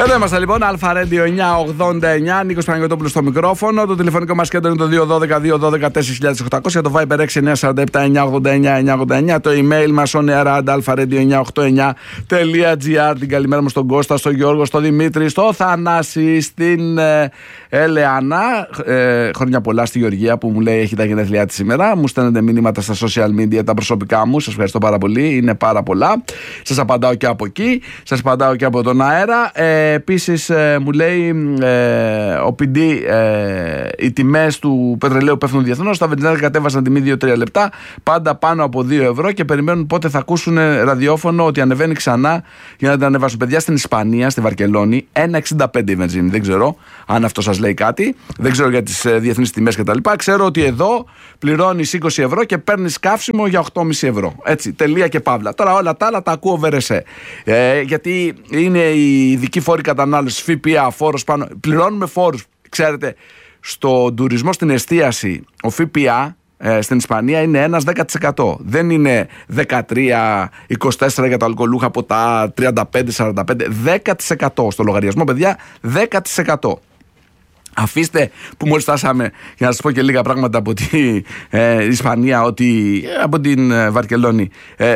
Εδώ είμαστε λοιπόν, Αλφα Radio 989, Νίκος Παναγιωτόπουλος στο μικρόφωνο. Το τηλεφωνικό μας κέντρο είναι το 212-212-4800. Το Viber 6947-989-989. Το email μας oneair@alpha-radio989.gr. Την καλημέρα μου στον Κώστα, στον Γιώργο, στον Δημήτρη, στο Θανάση, στην Ελεάνα. Χρόνια πολλά στη Γεωργία που μου λέει έχει τα γενέθλιά της σήμερα. Μου στέλνετε μηνύματα στα social media τα προσωπικά μου. Σας ευχαριστώ πάρα πολύ. Είναι πάρα πολλά. Σας απαντάω και από εκεί. Σας απαντάω και από τον αέρα. Επίσης μου λέει ο PD οι τιμές του πετρελαίου πέφτουν διεθνώς. Τα βενζινάδια κατέβασαν τιμή 2-3 λεπτά. Πάντα πάνω από 2 ευρώ και περιμένουν πότε θα ακούσουν ραδιόφωνο ότι ανεβαίνει ξανά για να την ανεβάσουν. Παιδιά, στην Ισπανία, στη Βαρκελόνη, 1,65 η βενζίνη. Δεν ξέρω αν αυτό σας λέει κάτι. Δεν ξέρω για τις διεθνείς τιμές κτλ. Ξέρω ότι εδώ πληρώνεις 20 ευρώ και παίρνεις καύσιμο για 8,5 ευρώ. Έτσι, τελεία και παύλα. Τώρα όλα τα άλλα τα ακούω βερεσέ. Γιατί είναι η ειδική φόρη κατανάλωση, ΦΠΑ, φόρος πάνω. Πληρώνουμε φόρους. Ξέρετε, στον τουρισμό, στην εστίαση, ο ΦΠΑ στην Ισπανία είναι 1-10%. Δεν είναι 13-24 για τα αλκοολούχα ποτά, 35-45. 10% στο λογαριασμό, παιδιά, 10%. Αφήστε που μόλις φτάσαμε, για να σας πω και λίγα πράγματα από την Ισπανία, ότι από την Βαρκελόνη.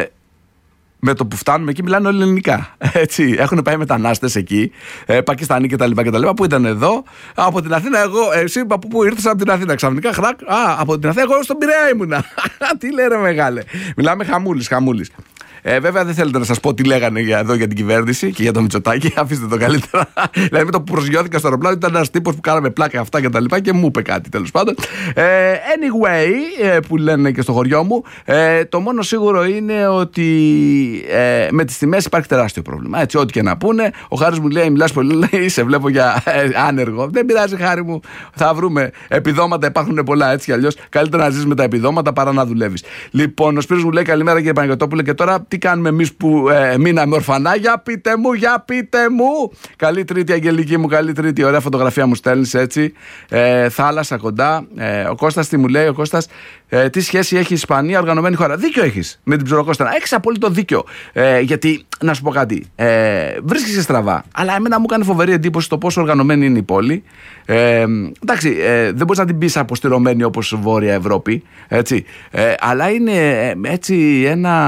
Με το που φτάνουμε εκεί μιλάνε όλοι ελληνικά. Έτσι. Έχουν πάει μετανάστες εκεί, Πακιστανοί κτλ. Που ήταν εδώ. Από την Αθήνα, εσύ από πού ήρθες? Από την Αθήνα. Ξαφνικά χρακ. Από την Αθήνα, εγώ στον Πειραιά ήμουνα. Τι λέει ρε μεγάλε. Μιλάμε χαμούλης. Βέβαια δεν θέλετε να σας πω τι λέγανε εδώ για την κυβέρνηση και για το Μητσοτάκη. Αφήστε το καλύτερα. Δηλαδή με το που προσγειώθηκα στο αεροπλάνο ήταν ένας τύπος που κάναμε πλάκα αυτά και τα λοιπά και μου είπε κάτι τέλος πάντων. Anyway, που λένε και στο χωριό μου, το μόνο σίγουρο είναι ότι με τις τιμές υπάρχει τεράστιο πρόβλημα. Έτσι, ό,τι και να πούνε. Ο Χάρης μου λέει: μιλάς πολύ, λέει, σε βλέπω για άνεργο. Δεν πειράζει, Χάρη μου. Θα βρούμε. Επιδόματα υπάρχουν πολλά έτσι κι αλλιώς. Καλύτερα να ζεις με τα επιδόματα παρά να δουλεύεις. Λοιπόν, ο Σπύρος μου λέει: καλημέρα κύριε Παναγιωτόπουλε, και τώρα τι κάνουμε εμείς που μείναμε ορφανά? Για πείτε μου. Καλή Τρίτη, Αγγελική μου, καλή Τρίτη. Ωραία φωτογραφία μου στέλνεις έτσι. Θάλασσα κοντά. Ο Κώστας τι μου λέει? Ο Κώστας, τι σχέση έχει η Ισπανία, οργανωμένη χώρα? Δίκιο έχεις με την Ψωροκόστανα. Έχεις απόλυτο δίκιο. Γιατί, να σου πω κάτι, βρίσκεσαι στραβά. Αλλά εμένα μου κάνει φοβερή εντύπωση το πόσο οργανωμένη είναι η πόλη. Εντάξει, δεν μπορείς να την πεις αποστηρωμένη όπως Βόρεια Ευρώπη. Έτσι. Αλλά είναι έτσι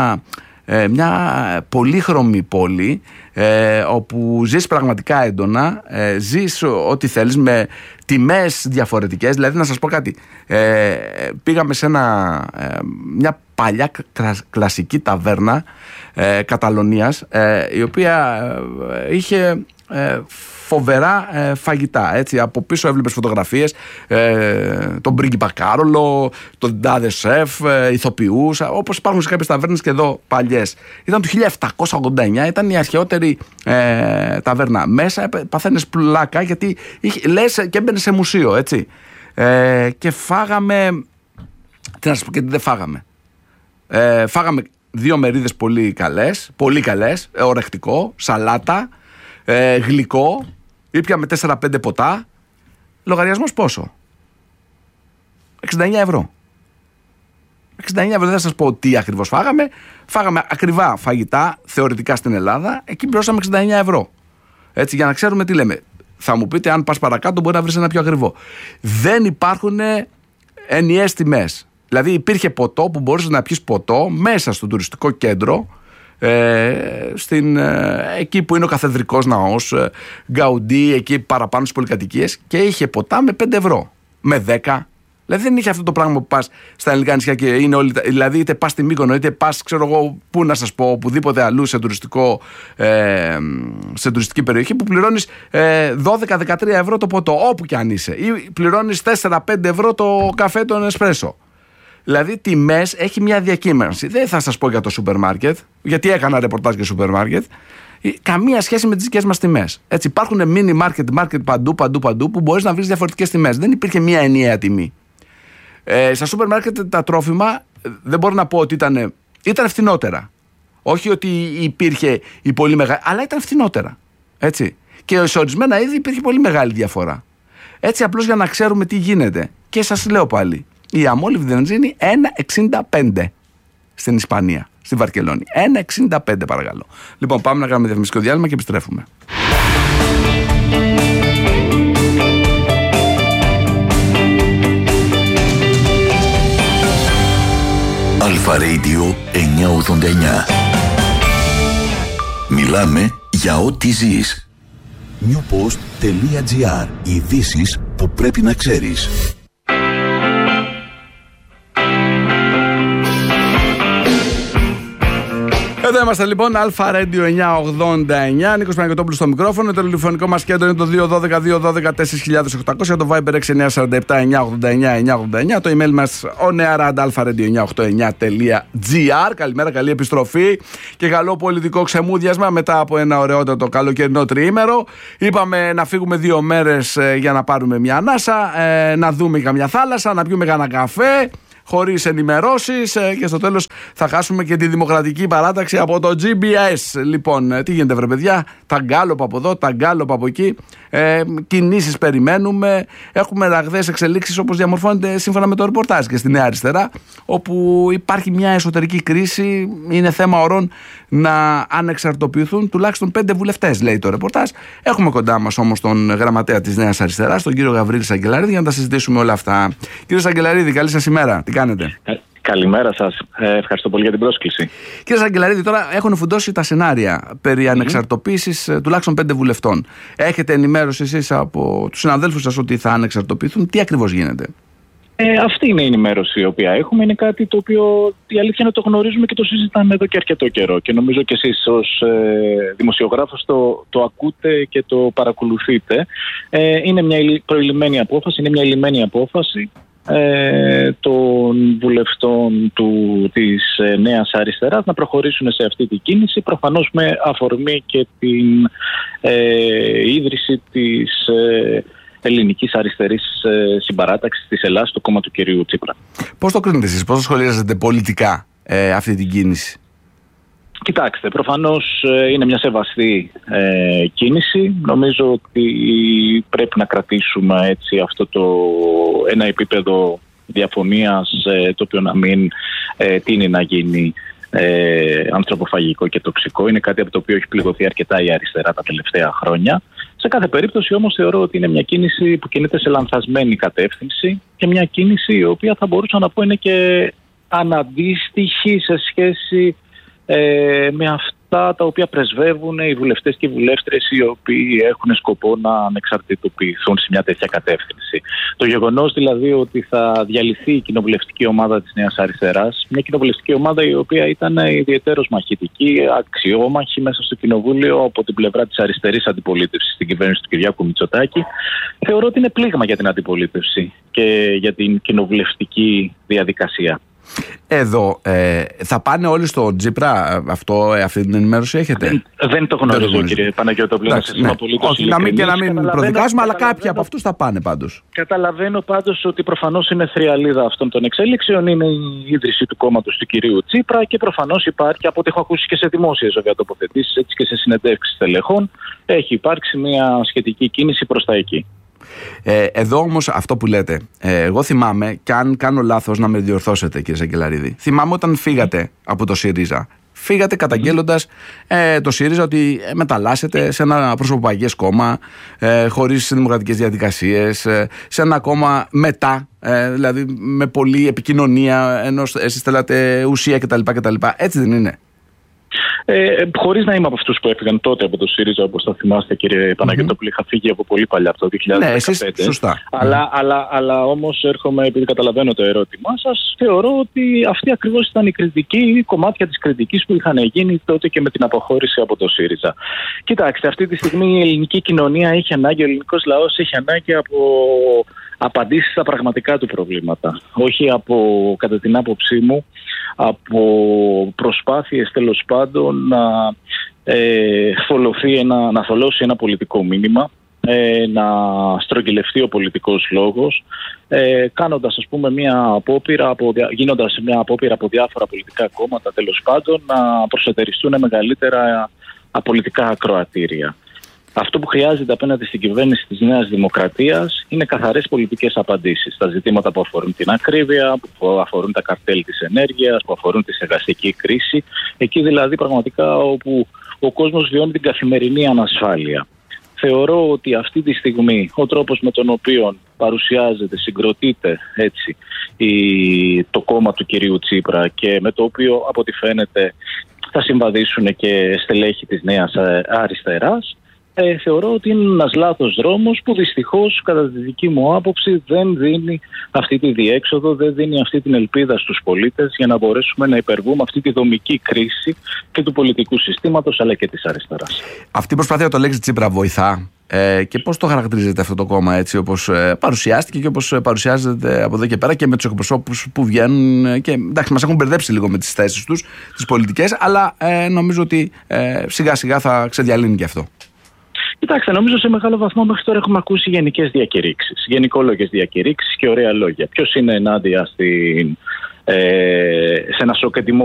μια πολύχρωμη πόλη όπου ζεις πραγματικά έντονα, ζεις ό,τι θέλεις με τιμές διαφορετικές. Δηλαδή να σας πω κάτι, πήγαμε σε μια παλιά κλασική ταβέρνα Καταλωνίας, η οποία είχε φοβερά φαγητά. Έτσι. Από πίσω έβλεπες φωτογραφίες, τον πρίγκιπα Κάρολο, τον τάδε σεφ, ηθοποιούς, όπως υπάρχουν σε κάποιες ταβέρνες και εδώ παλιές. Ήταν το 1789, ήταν η αρχαιότερη ταβέρνα. Μέσα παθαίνεις πλάκα γιατί λες και έμπαινες σε μουσείο, έτσι. Και φάγαμε, τι να σας πω, και δεν φάγαμε. Φάγαμε 2 μερίδες πολύ καλές, ορεκτικό, σαλάτα, γλυκό, ήπιαμε 4-5 ποτά. Λογαριασμός πόσο? 69 ευρώ. 69 ευρώ, δεν θα σας πω τι ακριβώς φάγαμε. Φάγαμε ακριβά φαγητά, θεωρητικά στην Ελλάδα. Εκεί πληρώσαμε 69 ευρώ. Έτσι, για να ξέρουμε τι λέμε. Θα μου πείτε, αν πας παρακάτω, μπορεί να βρεις ένα πιο ακριβό. Δεν υπάρχουν ενιαίες τιμές. Δηλαδή, υπήρχε ποτό που μπορείς να πιεις ποτό μέσα στο τουριστικό κέντρο. Εκεί που είναι ο Καθεδρικός Ναός, Γκαουντί, εκεί παραπάνω στις πολυκατοικίες, και είχε ποτά με 5 ευρώ, με 10. Δηλαδή δεν είχε αυτό το πράγμα που πας στα ελληνικά νησιά και είναι όλοι. Δηλαδή είτε πας στη Μύκονο, είτε πας, ξέρω εγώ, πού να σας πω, οπουδήποτε αλλού σε τουριστική περιοχή, που πληρώνεις 12-13 ευρώ το ποτό, όπου κι αν είσαι, ή πληρώνεις 4-5 ευρώ το καφέ, τον εσπρέσο. Δηλαδή τιμές έχει μια διακύμανση. Δεν θα σας πω για το σούπερ μάρκετ, γιατί έκανα ρεπορτάζ για σούπερ μάρκετ. Καμία σχέση με τις δικές μας τιμές. Έτσι, υπάρχουν mini market παντού που μπορείς να βρεις διαφορετικές τιμές. Δεν υπήρχε μια ενιαία τιμή. Στα σούπερ μάρκετ τα τρόφιμα δεν μπορώ να πω ότι ήταν φθηνότερα. Όχι ότι υπήρχε η πολύ μεγάλη, αλλά ήταν φθηνότερα. Έτσι. Και σε ορισμένα είδη υπήρχε πολύ μεγάλη διαφορά. Έτσι, απλώς για να ξέρουμε τι γίνεται. Και σας λέω πάλι. Η αμόλυβδη βενζίνη 1,65 στην Ισπανία, στη Βαρκελόνη. 1,65 παρακαλώ. Λοιπόν, πάμε να κάνουμε διαφημιστικό διάλειμμα και επιστρέφουμε. Αλφα Radio 989. Μιλάμε για ό,τι ζεις. newpost.gr. Ειδήσεις που πρέπει να ξέρεις. Εδώ είμαστε λοιπόν, Αλφα Radio 989. Νίκος Παναγιωτόπουλος στο μικρόφωνο. Το τηλεφωνικό μας κέντρο είναι το 212-212-4800. Το Viber 6947-989-989. Το email μας onearadalpha-radio989.gr. Καλημέρα, καλή επιστροφή και καλό πολιτικό ξεμούδιασμα μετά από ένα ωραιότατο καλοκαιρινό τριήμερο. Είπαμε να φύγουμε 2 μέρες για να πάρουμε μια ανάσα, να δούμε καμιά θάλασσα, να πιούμε κανένα καφέ, χωρίς ενημερώσεις, και στο τέλος θα χάσουμε και τη δημοκρατική παράταξη από το GBS. Λοιπόν, τι γίνεται βρε παιδιά, τα γκάλωπα από εδώ, τα γκάλωπα από εκεί, κινήσεις περιμένουμε, έχουμε ραγδαίες εξελίξεις όπως διαμορφώνεται σύμφωνα με το ρεπορτάζ και στη Νέα Αριστερά, όπου υπάρχει μια εσωτερική κρίση, είναι θέμα ωρών να ανεξαρτοποιηθούν τουλάχιστον 5 βουλευτές, λέει το ρεπορτάζ. Έχουμε κοντά μας όμως τον γραμματέα της Νέας Αριστεράς, τον κύριο Γαβρίλη Σαγγελαρίδη, για να τα συζητήσουμε όλα αυτά. Κύριε Σαγγελαρίδη, καλή σας ημέρα. Τι κάνετε? Καλημέρα σας. Ευχαριστώ πολύ για την πρόσκληση. Κύριε Σαγγελαρίδη, τώρα έχουν φουντώσει τα σενάρια περί ανεξαρτοποίησης τουλάχιστον 5 βουλευτών. Έχετε ενημέρωση εσείς από τους συναδέλφους σας ότι θα ανεξαρτοποιηθούν? Τι ακριβώς γίνεται? Αυτή είναι η ενημέρωση η οποία έχουμε. Είναι κάτι το οποίο η αλήθεια είναι το γνωρίζουμε και το συζητάμε εδώ και αρκετό καιρό. Και νομίζω και εσείς ως δημοσιογράφος το ακούτε και το παρακολουθείτε. Είναι μια προηλημμένη απόφαση, είναι μια λυμμένη απόφαση των βουλευτών της Νέας Αριστεράς να προχωρήσουν σε αυτή την κίνηση, προφανώς με αφορμή και την ίδρυση της ελληνικής αριστερής συμπαράταξης της Ελλάδας, το κόμμα του κυρίου Τσίπρα. Πώς το κρίνετε εσείς, πώς το σχολιάζετε πολιτικά αυτή την κίνηση? Κοιτάξτε, προφανώς είναι μια σεβαστή κίνηση. Νομίζω ότι πρέπει να κρατήσουμε έτσι αυτό ένα επίπεδο διαφωνίας, το οποίο να μην τείνει να γίνει ανθρωποφαγικό και τοξικό. Είναι κάτι από το οποίο έχει πληγωθεί αρκετά η αριστερά τα τελευταία χρόνια. Σε κάθε περίπτωση όμως θεωρώ ότι είναι μια κίνηση που κινείται σε λανθασμένη κατεύθυνση και μια κίνηση η οποία θα μπορούσα να πω είναι και αναντίστοιχη σε σχέση με αυτά τα οποία πρεσβεύουν οι βουλευτές και οι βουλεύτρες οι οποίοι έχουν σκοπό να ανεξαρτητοποιηθούν σε μια τέτοια κατεύθυνση. Το γεγονός δηλαδή ότι θα διαλυθεί η κοινοβουλευτική ομάδα της Νέας Αριστεράς, μια κοινοβουλευτική ομάδα η οποία ήταν ιδιαιτέρως μαχητική, αξιόμαχη μέσα στο κοινοβούλιο από την πλευρά της αριστερής αντιπολίτευσης στην κυβέρνηση του Κυριάκου Μητσοτάκη, θεωρώ ότι είναι πλήγμα για την αντιπολίτευση και για την κοινοβουλευτική διαδικασία. Εδώ θα πάνε όλοι στο Τσίπρα, αυτή την ενημέρωση έχετε? Δεν το γνωρίζω, κύριε Παναγιώτοπουλο. Όχι, να μην προδικάζουμε, αλλά κάποιοι από αυτούς θα πάνε πάντως. Καταλαβαίνω πάντως ότι προφανώς είναι θριαλίδα αυτών των εξέλιξεων. Είναι η ίδρυση του κόμματος του κυρίου Τσίπρα και προφανώς υπάρχει, από ό,τι έχω ακούσει και σε δημόσιες βέβαια τοποθετήσεις, έτσι και σε συνεντεύξεις στελεχών, έχει υπάρξει μια σχετική κίνηση προς τα εκεί. Εδώ όμως αυτό που λέτε, εγώ θυμάμαι, και αν κάνω λάθος να με διορθώσετε κύριε Σαγγελαρίδη, θυμάμαι όταν φύγατε από το ΣΥΡΙΖΑ, φύγατε καταγγέλλοντας το ΣΥΡΙΖΑ ότι μεταλλάσσεται σε ένα προσωποπαγές κόμμα, χωρίς δημοκρατικές διαδικασίες, σε ένα κόμμα μετά, δηλαδή με πολλή επικοινωνία, ενώ εσείς θέλατε ουσία κτλ. Έτσι δεν είναι? Χωρίς να είμαι από αυτούς που έφυγαν τότε από το ΣΥΡΙΖΑ, όπως θα θυμάστε κύριε Παναγιώτοπουλε, είχα φύγει από πολύ παλιά, από το 2015. Ναι, εσείς, σωστά. Αλλά όμως έρχομαι, επειδή καταλαβαίνω το ερώτημά σας, θεωρώ ότι αυτή ακριβώς ήταν η κριτική, κομμάτια της κριτικής που είχαν γίνει τότε και με την αποχώρηση από το ΣΥΡΙΖΑ. Κοιτάξτε, αυτή τη στιγμή η ελληνική κοινωνία έχει ανάγκη, ο ελληνικός λαός έχει ανάγκη από απαντήσεις στα πραγματικά του προβλήματα. Όχι από, κατά την άποψή μου, από προσπάθειες τέλος πάντων να θολώσει ένα πολιτικό μήνυμα, να στρογγυλευτεί ο πολιτικός λόγος, κάνοντας ας πούμε γίνοντας μια απόπειρα από διάφορα πολιτικά κόμματα τέλος πάντων να προσετεριστούν μεγαλύτερα πολιτικά ακροατήρια. Αυτό που χρειάζεται απέναντι στην κυβέρνηση της Νέας Δημοκρατίας είναι καθαρές πολιτικές απαντήσεις στα ζητήματα που αφορούν την ακρίβεια, που αφορούν τα καρτέλ της ενέργειας, που αφορούν τη στεγαστική κρίση. Εκεί δηλαδή πραγματικά όπου ο κόσμος βιώνει την καθημερινή ανασφάλεια. Θεωρώ ότι αυτή τη στιγμή ο τρόπος με τον οποίο παρουσιάζεται, συγκροτείται έτσι το κόμμα του κυρίου Τσίπρα και με το οποίο από ό,τι φαίνεται θα συμβαδίσουν και στελέχη της Νέας Αριστεράς, θεωρώ ότι είναι ένας λάθος δρόμος που δυστυχώς κατά τη δική μου άποψη δεν δίνει αυτή τη διέξοδο, δεν δίνει αυτή την ελπίδα στους πολίτες για να μπορέσουμε να υπερβούμε αυτή τη δομική κρίση και του πολιτικού συστήματος αλλά και της αριστεράς. Αυτή η προσπάθεια το λέξη Τσίπρα βοηθά και πώς το χαρακτηρίζεται αυτό το κόμμα έτσι όπως παρουσιάστηκε και όπως παρουσιάζεται από εδώ και πέρα και με τους εκπροσώπους που βγαίνουν και εντάξει μας έχουν μπερδέψει λίγο με τις θέσεις τους, τις πολιτικές, αλλά νομίζω ότι σιγά σιγά θα ξεδιαλύνει και αυτό. Κοιτάξτε, νομίζω σε μεγάλο βαθμό μέχρι τώρα έχουμε ακούσει γενικές διακηρύξεις, γενικόλογες διακηρύξεις και ωραία λόγια. Ποιος είναι ενάντια σε ένα σοκ